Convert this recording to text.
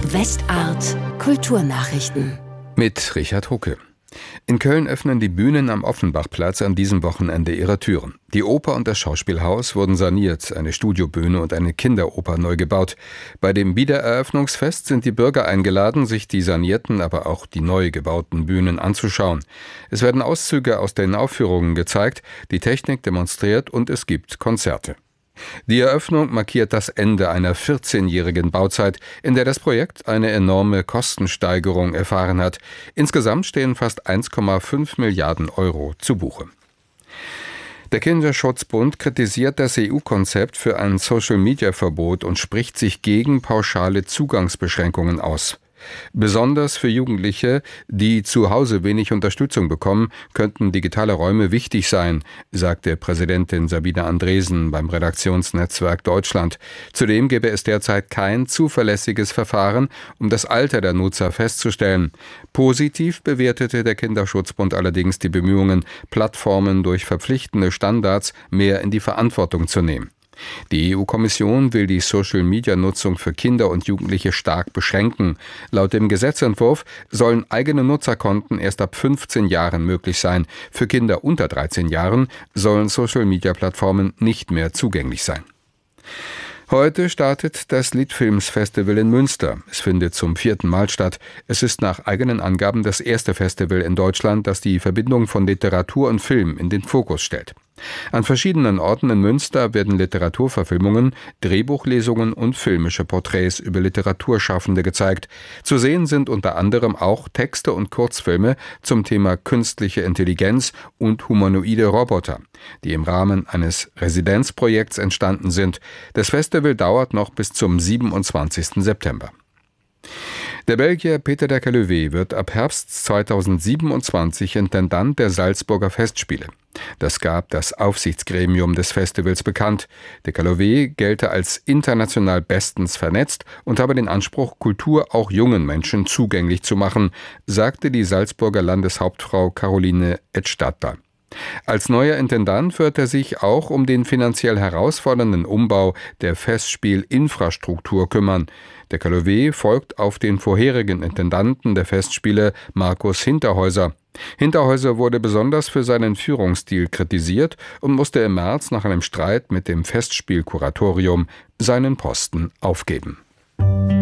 Westart Kulturnachrichten mit Richard Hucke. In Köln öffnen die Bühnen am Offenbachplatz an diesem Wochenende ihre Türen. Die Oper und das Schauspielhaus wurden saniert, eine Studiobühne und eine Kinderoper neu gebaut. Bei dem Wiedereröffnungsfest sind die Bürger eingeladen, sich die sanierten, aber auch die neu gebauten Bühnen anzuschauen. Es werden Auszüge aus den Aufführungen gezeigt, die Technik demonstriert und es gibt Konzerte. Die Eröffnung markiert das Ende einer 14-jährigen Bauzeit, in der das Projekt eine enorme Kostensteigerung erfahren hat. Insgesamt stehen fast 1,5 Milliarden Euro zu Buche. Der Kinderschutzbund kritisiert das EU-Konzept für ein Social-Media-Verbot und spricht sich gegen pauschale Zugangsbeschränkungen aus. Besonders für Jugendliche, die zu Hause wenig Unterstützung bekommen, könnten digitale Räume wichtig sein, sagte Präsidentin Sabine Andresen beim Redaktionsnetzwerk Deutschland. Zudem gäbe es derzeit kein zuverlässiges Verfahren, um das Alter der Nutzer festzustellen. Positiv bewertete der Kinderschutzbund allerdings die Bemühungen, Plattformen durch verpflichtende Standards mehr in die Verantwortung zu nehmen. Die EU-Kommission will die Social-Media-Nutzung für Kinder und Jugendliche stark beschränken. Laut dem Gesetzentwurf sollen eigene Nutzerkonten erst ab 15 Jahren möglich sein. Für Kinder unter 13 Jahren sollen Social-Media-Plattformen nicht mehr zugänglich sein. Heute startet das Liedfilmsfestival in Münster. Es findet zum 4. Mal statt. Es ist nach eigenen Angaben das erste Festival in Deutschland, das die Verbindung von Literatur und Film in den Fokus stellt. An verschiedenen Orten in Münster werden Literaturverfilmungen, Drehbuchlesungen und filmische Porträts über Literaturschaffende gezeigt. Zu sehen sind unter anderem auch Texte und Kurzfilme zum Thema künstliche Intelligenz und humanoide Roboter, die im Rahmen eines Residenzprojekts entstanden sind. Das Festival dauert noch bis zum 27. September. Der Belgier Peter de Caluwe wird ab Herbst 2027 Intendant der Salzburger Festspiele. Das gab das Aufsichtsgremium des Festivals bekannt. De Caluwe gelte als international bestens vernetzt und habe den Anspruch, Kultur auch jungen Menschen zugänglich zu machen, sagte die Salzburger Landeshauptfrau Caroline Edstadler. Als neuer Intendant wird er sich auch um den finanziell herausfordernden Umbau der Festspielinfrastruktur kümmern. Der Caluwe folgt auf den vorherigen Intendanten der Festspiele, Markus Hinterhäuser. Hinterhäuser wurde besonders für seinen Führungsstil kritisiert und musste im März nach einem Streit mit dem Festspielkuratorium seinen Posten aufgeben.